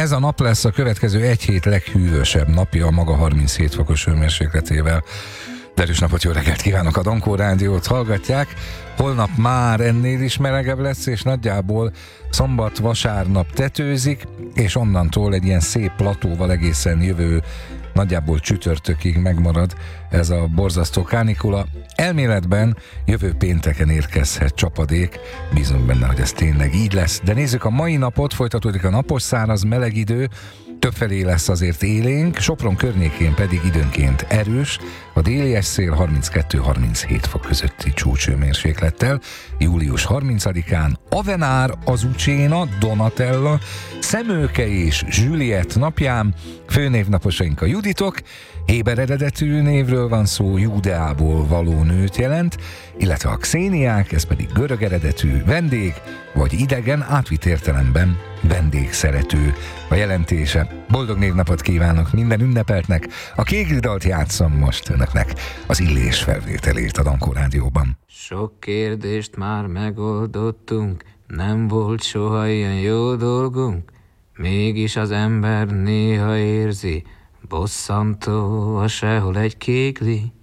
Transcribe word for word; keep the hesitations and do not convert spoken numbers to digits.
Ez a nap lesz a következő egy hét leghűvösebb napja a maga harminchét fokos hőmérsékletével. Derűs napot, jó reggelt kívánok, a Dankó Rádiót hallgatják. Holnap már ennél is melegebb lesz, és nagyjából szombat, vasárnap tetőzik, és onnantól egy ilyen szép platóval egészen jövő nagyjából csütörtökig megmarad ez a borzasztó kánikula. Elméletben jövő pénteken érkezhet csapadék, bízunk benne, hogy ez tényleg így lesz. De nézzük a mai napot, folytatódik a napos, száraz, meleg idő, többfelé lesz azért élénk, Sopron környékén pedig időnként erős, a déli szél harminckettő-harminchét fok közötti csúcshőmérséklettel. Július harmincadikán Avenár, Azucena, Donatella, Szemőke és Juliet napján. Főnévnaposaink a Juditok, héber eredetű névről van szó, Júdeából való nőt jelent, illetve a Xéniák, ez pedig görög eredetű, vendég, vagy idegen, átvitt értelemben vendégszerető a jelentése. Boldog névnapot kívánok minden ünnepeltnek, a Kégli dalt játszom most önöknek, az Illés felvételét a Dankó Rádióban. Sok kérdést már megoldottunk, nem volt soha ilyen jó dolgunk, mégis az ember néha érzi, bosszantó, a sehol egy kégli.